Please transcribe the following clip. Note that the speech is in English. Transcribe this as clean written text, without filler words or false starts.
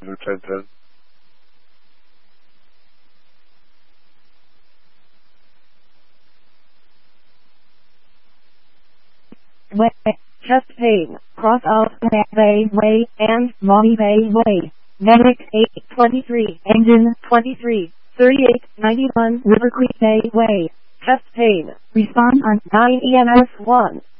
1010. Way, chest pain, cross out Bay Way, and Mommy Bay Way. Medic 823, engine 23, 3891, River Creek Bay Way. Chest pain, respond on 9 EMS 1.